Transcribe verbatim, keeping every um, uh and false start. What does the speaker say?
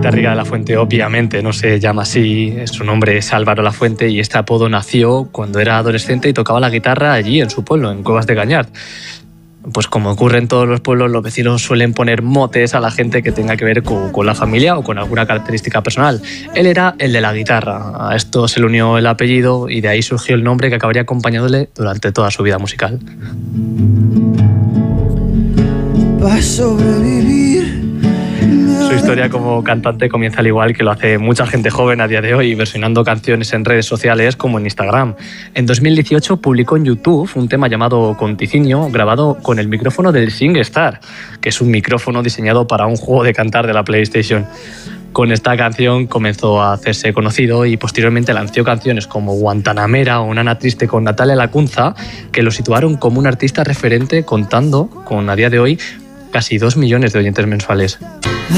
Garriga de la Fuente obviamente no se llama así, su nombre es Álvaro Lafuente y este apodo nació cuando era adolescente y tocaba la guitarra allí en su pueblo, en Cuevas de Gañar. Pues como ocurre en todos los pueblos, los vecinos suelen poner motes a la gente que tenga que ver con, con la familia o con alguna característica personal. Él era el de la guitarra, a esto se le unió el apellido y de ahí surgió el nombre que acabaría acompañándole durante toda su vida musical. Para sobrevivir. Su historia como cantante comienza al igual que lo hace mucha gente joven a día de hoy, versionando canciones en redes sociales como en Instagram. En dos mil dieciocho publicó en YouTube un tema llamado Conticinio, grabado con el micrófono del SingStar, que es un micrófono diseñado para un juego de cantar de la PlayStation. Con esta canción comenzó a hacerse conocido y posteriormente lanzó canciones como Guantanamera o Nana Triste con Natalia Lacunza, que lo situaron como un artista referente, contando con, a día de hoy, casi dos millones de oyentes mensuales.